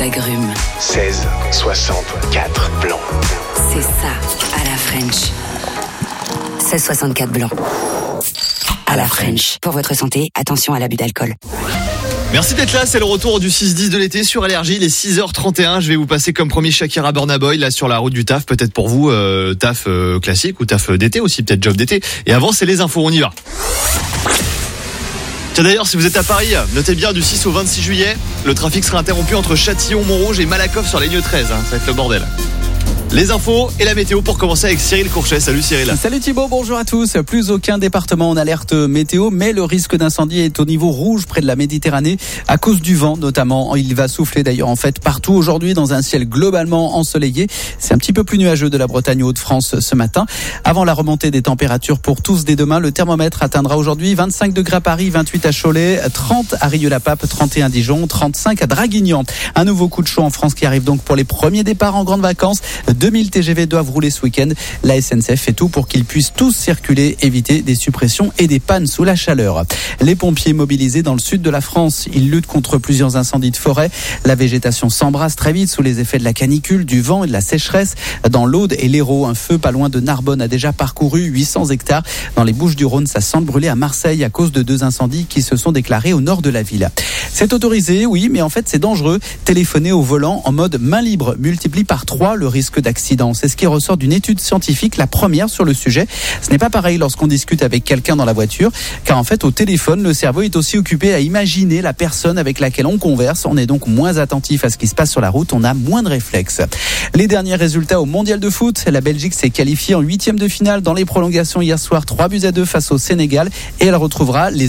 d'agrumes. 16, 64 blanc. C'est ça, à la French. 16,64 blanc. À la French. Pour votre santé, attention à l'abus d'alcool. Merci d'être là, c'est le retour du 6-10 de l'été sur Allergie, il est 6h31, je vais vous passer comme promis Shakira Burna Boy là sur la route du taf, peut-être pour vous, taf classique ou taf d'été aussi, peut-être job d'été. Et avant c'est les infos, on y va. Tiens d'ailleurs, si vous êtes à Paris, notez bien du 6 au 26 juillet, le trafic sera interrompu entre Châtillon, Montrouge et Malakoff sur la ligne 13, ça va être le bordel. Les infos et la météo pour commencer avec Cyril Courchet. Salut Cyril. Salut Thibaut, bonjour à tous. Plus aucun département en alerte météo, mais le risque d'incendie est au niveau rouge près de la Méditerranée à cause du vent notamment. Il va souffler d'ailleurs en fait partout aujourd'hui dans un ciel globalement ensoleillé. C'est un petit peu plus nuageux de la Bretagne aux Hauts-de-France ce matin. Avant la remontée des températures pour tous dès demain, le thermomètre atteindra aujourd'hui 25 degrés à Paris, 28 à Cholet, 30 à Rieux-la-Pape, 31 à Dijon, 35 à Draguignan. Un nouveau coup de chaud en France qui arrive donc pour les premiers départs en grandes vacances. 2000 TGV doivent rouler ce week-end. La SNCF fait tout pour qu'ils puissent tous circuler, éviter des suppressions et des pannes sous la chaleur. Les pompiers mobilisés dans le sud de la France, ils luttent contre plusieurs incendies de forêt. La végétation s'embrasse très vite sous les effets de la canicule, du vent et de la sécheresse. Dans l'Aude et l'Hérault, un feu pas loin de Narbonne a déjà parcouru 800 hectares. Dans les Bouches-du-Rhône, ça semble brûler à Marseille à cause de 2 incendies qui se sont déclarés au nord de la ville. C'est autorisé, oui, mais en fait c'est dangereux. Téléphoner au volant en mode main libre multiplie par 3 le risque d'accident. C'est ce qui ressort d'une étude scientifique, la première sur le sujet. Ce n'est pas pareil lorsqu'on discute avec quelqu'un dans la voiture, car en fait au téléphone, le cerveau est aussi occupé à imaginer la personne avec laquelle on converse. On est donc moins attentif à ce qui se passe sur la route, on a moins de réflexes. Les derniers résultats au mondial de foot, la Belgique s'est qualifiée en 8e de finale dans les prolongations hier soir, 3-2 face au Sénégal, et elle retrouvera les